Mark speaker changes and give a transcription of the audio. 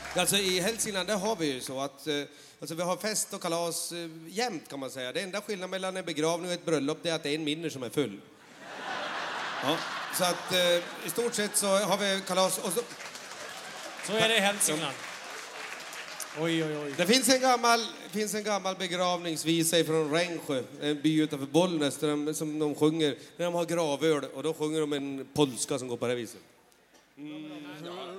Speaker 1: Alltså i Hälsingland där har vi ju så att alltså, vi har fest och kalas jämt kan man säga. Det enda skillnaden mellan en begravning och ett bröllop det är att det är en minne som är full. Ja, så att i stort sett så har vi kalas och
Speaker 2: så är det i Hälsingland. Oj, oj, oj.
Speaker 1: Det finns en gammal begravningsvisa från Rengsjö, en by utanför Bollnäs där som de sjunger när de har gravöl och då sjunger de en polska som går på det här viset.